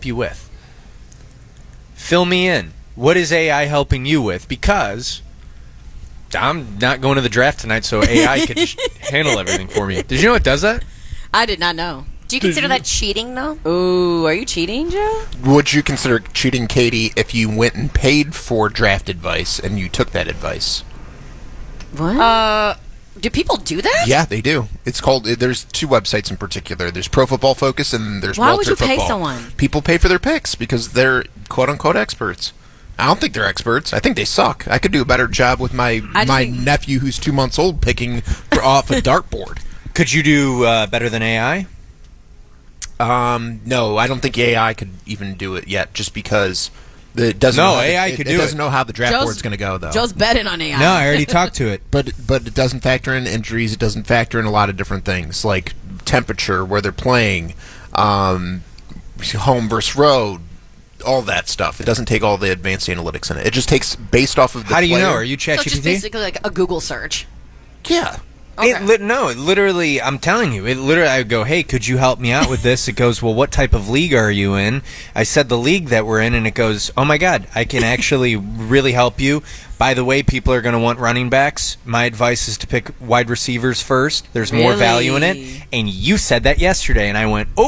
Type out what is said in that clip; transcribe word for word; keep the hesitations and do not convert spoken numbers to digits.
help you with? Fill me in. What is A I helping you with? Because I'm not going to the draft tonight, so A I could just handle everything for me. Did you know it does that? I did not know. Do you consider that cheating, though? Ooh, are you cheating, Joe? Would you consider cheating, Katie, if you went and paid for draft advice and you took that advice? What? Uh, do people do that? Yeah, they do. It's called. There's two websites in particular. There's Pro Football Focus and there's Why Walter would you pay Football. someone? People pay for their picks because they're quote unquote experts. I don't think they're experts. I think they suck. I could do a better job with my I my think- nephew who's two months old picking for, off a dartboard. Could you do uh, better than A I? Um, no, I don't think A I could even do it yet, just because it doesn't. No, know how A I the, could it, do it doesn't it. know how the draft Joe's- board's going to go, though. Joe's betting on A I. No, I already talked to it. But but it doesn't factor in injuries. It doesn't factor in a lot of different things like temperature, where they're playing, um, home versus road, all that stuff. It doesn't take all the advanced analytics in it. It just takes based off of the How do you player. know? Are you So it's just ChatGPT? basically like a Google search. Yeah. Okay. It lit no, it literally, I'm telling you, it literally, I would go, hey, could you help me out with this? It goes, well, what type of league are you in? I said the league that we're in, and it goes, oh my God, I can actually really help you. By the way, people are going to want running backs. My advice is to pick wide receivers first. There's more value in it. Really? And you said that yesterday, and I went, oh,